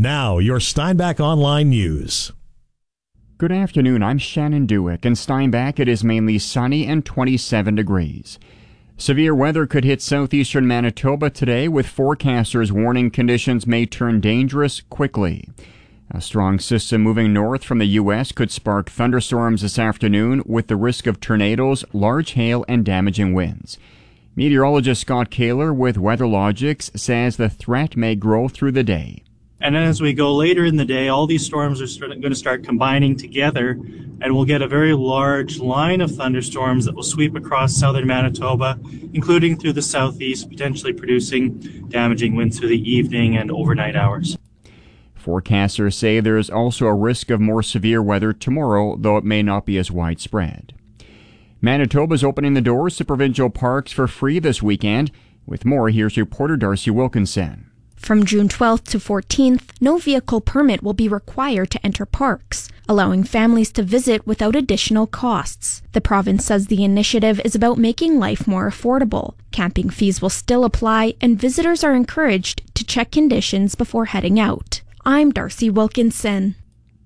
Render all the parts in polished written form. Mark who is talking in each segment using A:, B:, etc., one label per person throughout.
A: Now, your Steinbach Online News.
B: Good afternoon, I'm Shannon Dewick. In Steinbach, it is mainly sunny and 27 degrees. Severe weather could hit southeastern Manitoba today, with forecasters warning conditions may turn dangerous quickly. A strong system moving north from the U.S. could spark thunderstorms this afternoon, with the risk of tornadoes, large hail, and damaging winds. Meteorologist Scott Kaler with WeatherLogics says the threat may grow through the day.
C: And then as we go later in the day, all these storms are going to start combining together, and we'll get a very large line of thunderstorms that will sweep across southern Manitoba, including through the southeast, potentially producing damaging winds through the evening and overnight hours.
B: Forecasters say there is also a risk of more severe weather tomorrow, though it may not be as widespread. Manitoba is opening the doors to provincial parks for free this weekend. With more, here's reporter Darcy Wilkinson.
D: From June 12th to 14th, no vehicle permit will be required to enter parks, allowing families to visit without additional costs. The province says the initiative is about making life more affordable. Camping fees will still apply, and visitors are encouraged to check conditions before heading out. I'm Darcy Wilkinson.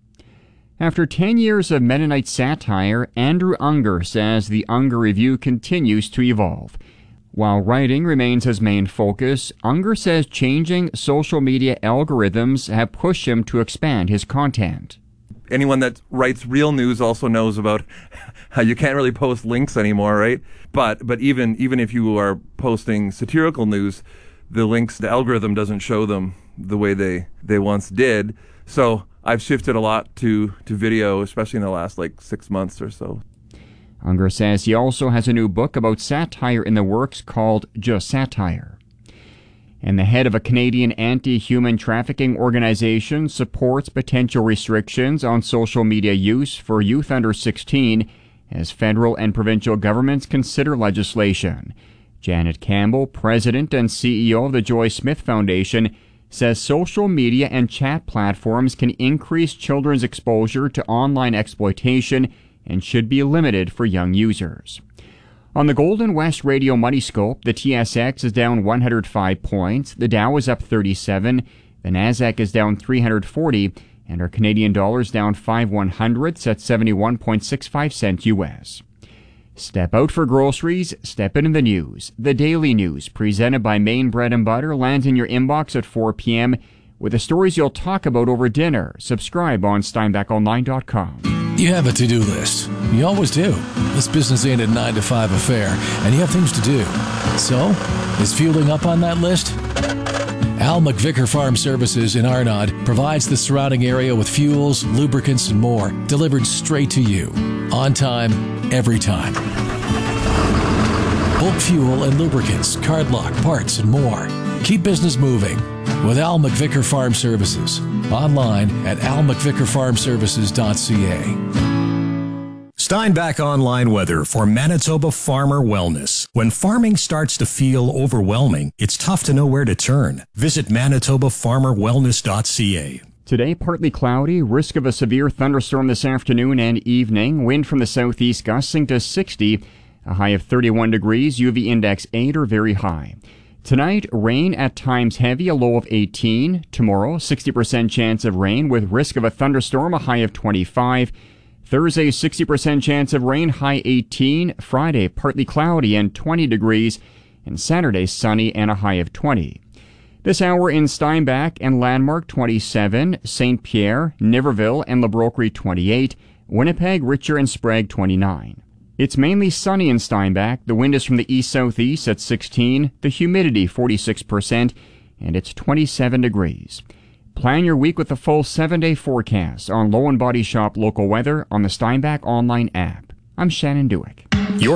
B: After 10 years of Mennonite satire, Andrew Unger says the Unger Review continues to evolve. While writing remains his main focus, Unger says changing social media algorithms have pushed him to expand his content.
E: Anyone that writes real news also knows about how you can't really post links anymore, right? But even if you are posting satirical news, the links, the algorithm doesn't show them the way they once did. So I've shifted a lot to video, especially in the last 6 months or so.
B: Unger says he also has a new book about satire in the works called Just Satire. And the head of a Canadian anti-human trafficking organization supports potential restrictions on social media use for youth under 16 as federal and provincial governments consider legislation. Janet Campbell, president and CEO of the Joy Smith Foundation, says social media and chat platforms can increase children's exposure to online exploitation and should be limited for young users. On the Golden West Radio Money Scope, the TSX is down 105 points, the Dow is up 37, the Nasdaq is down 340, and our Canadian dollar is down 5/100 at 71.65 cents US. Step out for groceries, step into the news. The Daily News, presented by Maine Bread and Butter, lands in your inbox at 4 p.m. with the stories you'll talk about over dinner. Subscribe on SteinbachOnline.com.
F: You have a to-do list. You always do. This business ain't a 9-to-5 affair, and you have things to do. So, is fueling up on that list? Al McVicker Farm Services in Arnott provides the surrounding area with fuels, lubricants, and more delivered straight to you. On time, every time. Bulk fuel and lubricants, card lock, parts, and more. Keep business moving with Al McVicker Farm Services. Online at almcvickerfarmservices.ca.
A: Steinbach Online Weather for Manitoba Farmer Wellness. When farming starts to feel overwhelming, it's tough to know where to turn. Visit manitobafarmerwellness.ca.
B: Today, partly cloudy, risk of a severe thunderstorm this afternoon and evening. Wind from the southeast gusting to 60, a high of 31 degrees, UV index 8 or very high. Tonight, rain at times heavy, a low of 18. Tomorrow, 60% chance of rain with risk of a thunderstorm, a high of 25. Thursday, 60% chance of rain, high 18. Friday, partly cloudy and 20 degrees. And Saturday, sunny and a high of 20. This hour in Steinbach and Landmark, 27. St. Pierre, Niverville, and La Broquerie, 28. Winnipeg, Richer, and Sprague, 29. It's mainly sunny in Steinbach. The wind is from the east-southeast at 16. The humidity, 46%. And it's 27 degrees. Plan your week with the full 7-day forecast on Low and Body Shop local weather on the Steinbach Online app. I'm Shannon Dewick.